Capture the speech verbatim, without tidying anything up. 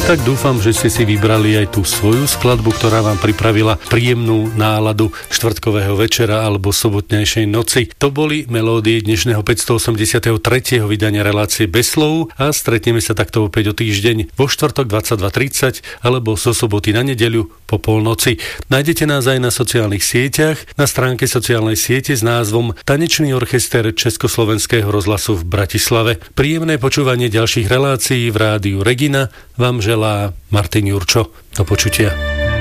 Tak dúfam, že ste si vybrali aj tú svoju skladbu, ktorá vám pripravila príjemnú náladu štvrtkového večera alebo sobotnejšej noci. To boli melódie dnešného päťstoosemdesiattri. vydania relácie Bez slov a stretneme sa takto opäť o týždeň vo štvrtok dvadsaťdva tridsať alebo zo soboty na nedeľu po polnoci. Nájdete nás aj na sociálnych sieťach, na stránke sociálnej siete s názvom Tanečný orchester Československého rozhlasu v Bratislave. Príjemné počúvanie ďalších relácií v rádiu Regina vám želá Martin Jurčo. Do počutia.